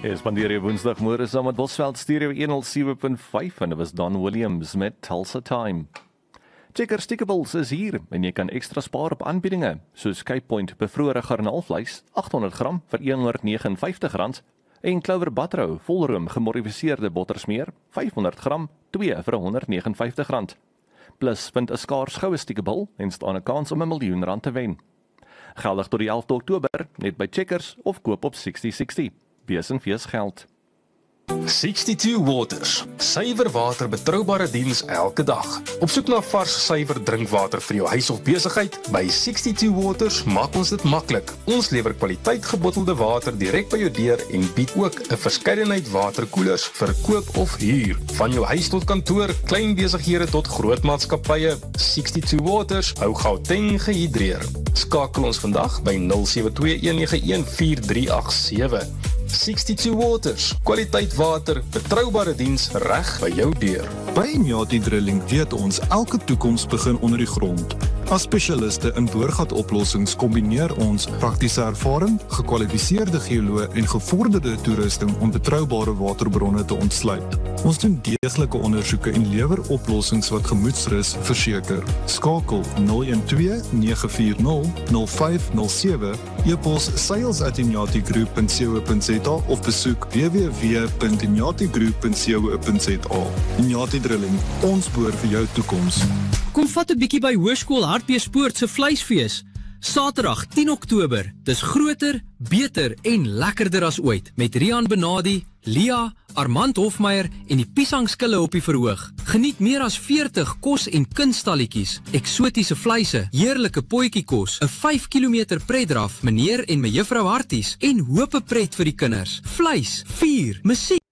Spandeer jy woensdagmôre saam met Bosveld Stereo 107.5 en dit was Don Williams met Tulsa Time. Checkers Stickables is hier en jy kan ekstra spaar op aanbiedinge, soos Cape Point bevrore garnaalvleis, 800 gram vir R159 en Clover Butterrow volroom gemodifiseerde bottersmeer, 500 gram, 2 vir R159. Plus vind 'n skaars goue stickable en staan 'n kans om R1 miljoen te wen. Geldig tot die 11de Oktober, net by Checkers of koop op 6060. Wees en fees geld. 62 Waters, suiwer water betroubare diens elke dag. Op soek na vars suiwer drinkwater vir jou huis of besigheid? By 62 Waters maak ons dit maklik. Ons lewer kwaliteit gebottelde water direk by jou deur en bied ook 'n verskeidenheid waterkoelers vir koop of huur. Van jou huis tot kantoor, klein besighede tot groot maatskappye, 62 Waters hou Gauteng gehidreer. Skakel ons vandag by 0721914387. 62 Waters, kwaliteit water, betroubare diens reg by jou deur. By Inyati Drilling weet ons elke toekoms begin onder die grond. As spesialiste in boorgatoplossings kombineer ons praktiese ervaring, gekwalifiseerde geoloë en gevorderde toerusting om betroubare waterbronne te ontsluit. Ons doen deeglike ondersoeke en lewer oplossings wat gemoedsrus verseker. Skakel 012-940-0507, e-pos sales@inyatigroup.co.za of besoek www.inyatigroup.co.za. Inyati Drilling, ons boor vir jou toekoms. Kom vat 'n bietjie by Hoërskool Hartbeespoort se vleisfees. Saterdag 10 Oktober. Dis groter, beter en lekkerder as ooit met Rian Benadi, Lia, Armand Hofmeyer en die piesangskille op die verhoog. Geniet meer as 40 kos- en kunstalletjies, eksotiese vleise, heerlike potjiekos, 'n 5 km pretdraf, meneer en mevrou Harties en hoop pret vir die kinders. Vleis, vuur, musiek